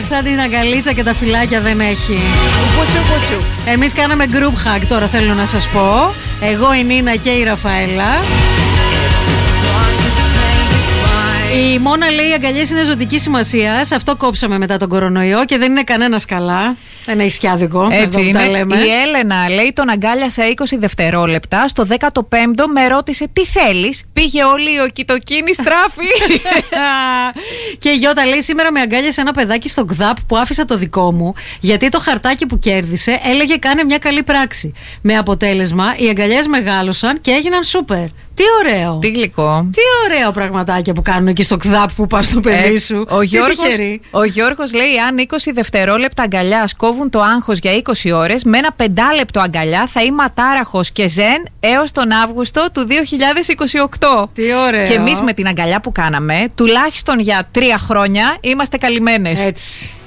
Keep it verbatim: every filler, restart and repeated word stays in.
Αχ, σαν την αγκαλίτσα και τα φυλάκια δεν έχει. Εμείς κάναμε group hug, τώρα θέλω να σας πω. Εγώ, η Νίνα και η Ραφαέλα. Η Μόνα λέει: οι αγκαλιές είναι ζωτική σημασία. Αυτό κόψαμε μετά τον κορονοϊό και δεν είναι κανένα καλά. Δεν έχει σκιάδικο. Έτσι εδώ είναι. Τα λέμε. Η Έλενα λέει: τον αγκάλιασα είκοσι δευτερόλεπτα. Στο δέκατο πέμπτο με ρώτησε τι θέλεις. Πήγε όλη η οκιτοκίνη στράφη. Και η Γιώτα λέει: σήμερα με αγκάλιασε ένα παιδάκι στο ΚΔΑΠ που άφησα το δικό μου, γιατί το χαρτάκι που κέρδισε έλεγε κάνε μια καλή πράξη. Με αποτέλεσμα οι αγκαλιές μεγάλωσαν και έγιναν σούπερ. Τι ωραίο. Τι γλυκό. Τι ωραίο πραγματάκια που κάνουν εκεί στο ΚΔΑΠ που πας στο παιδί σου. Ο Γιώργος, ο Γιώργος λέει: αν είκοσι δευτερόλεπτα αγκαλιά κόβουν το άγχος για είκοσι ώρες, με ένα πεντάλεπτο αγκαλιά θα είμαι ατάραχος και ζεν έως τον Αύγουστο του δύο χιλιάδες είκοσι οκτώ. Τι ωραίο. Και εμείς με την αγκαλιά που κάναμε, τουλάχιστον για τρία χρόνια είμαστε καλυμμένες. Έτσι.